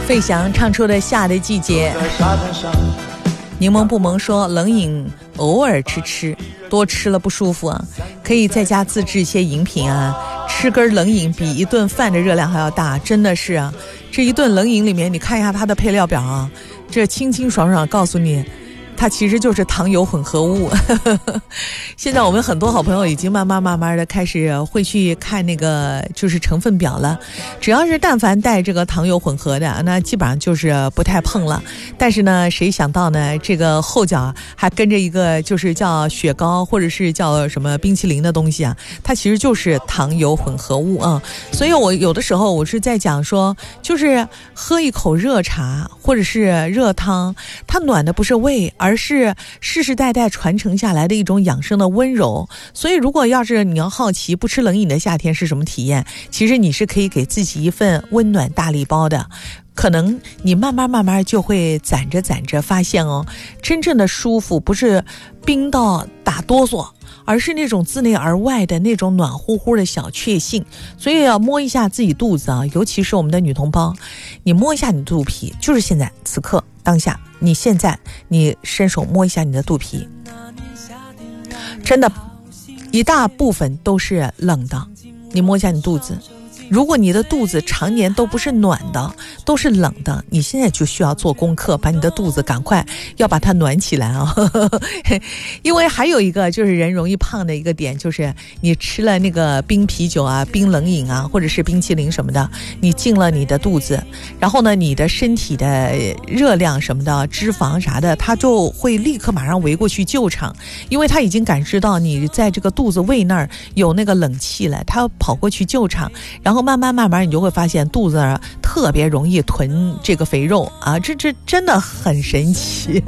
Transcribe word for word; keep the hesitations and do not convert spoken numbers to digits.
费翔唱出的夏的季节。柠檬不萌说冷饮偶尔吃吃，多吃了不舒服啊，可以在家自制一些饮品啊，吃根冷饮比一顿饭的热量还要大，真的是啊。这一顿冷饮里面你看一下它的配料表啊，这清清爽爽告诉你它其实就是糖油混合物。现在我们很多好朋友已经慢慢慢慢的开始会去看那个就是成分表了，只要是但凡带这个糖油混合的，那基本上就是不太碰了。但是呢，谁想到呢，这个后脚还跟着一个就是叫雪糕或者是叫什么冰淇淋的东西啊，它其实就是糖油混合物啊。所以我有的时候我是在讲说，就是喝一口热茶或者是热汤，它暖的不是胃，而是世世代代传承下来的一种养生的温柔。所以如果要是你要好奇不吃冷饮的夏天是什么体验，其实你是可以给自己一份温暖大礼包的。可能你慢慢慢慢就会攒着攒着发现哦，真正的舒服不是冰到打哆嗦，而是那种自内而外的那种暖乎乎的小确幸。所以要摸一下自己肚子啊，尤其是我们的女同胞，你摸一下你肚皮，就是现在此刻当下，你现在你伸手摸一下你的肚皮，真的一大部分都是冷的。你摸一下你肚子，如果你的肚子常年都不是暖的，都是冷的，你现在就需要做功课，把你的肚子赶快要把它暖起来啊！因为还有一个就是人容易胖的一个点，就是你吃了那个冰啤酒啊、冰冷饮啊，或者是冰淇淋什么的，你进了你的肚子，然后呢，你的身体的热量什么的、脂肪啥的，它就会立刻马上围过去救场，因为它已经感知到你在这个肚子胃那儿有那个冷气了，它跑过去救场，然后慢慢慢慢你就会发现肚子特别容易囤这个肥肉啊，这这真的很神奇。